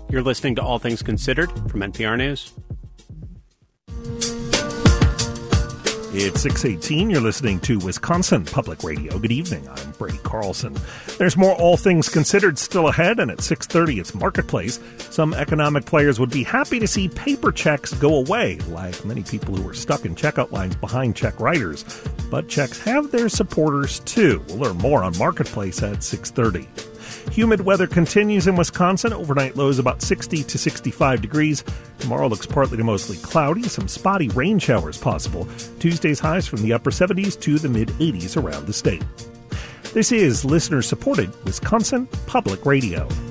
You're listening to All Things Considered from NPR News. It's 6:18. You're listening to Wisconsin Public Radio. Good evening. I'm Brady Carlson. There's more All Things Considered still ahead, and at 6:30 it's Marketplace. Some economic players would be happy to see paper checks go away, like many people who are stuck in checkout lines behind check writers. But checks have their supporters, too. We'll learn more on Marketplace at 6:30. Humid weather continues in Wisconsin. Overnight lows about 60 to 65 degrees. Tomorrow looks partly to mostly cloudy. Some spotty rain showers possible. Tuesday's highs from the upper 70s to the mid-80s around the state. This is listener-supported Wisconsin Public Radio.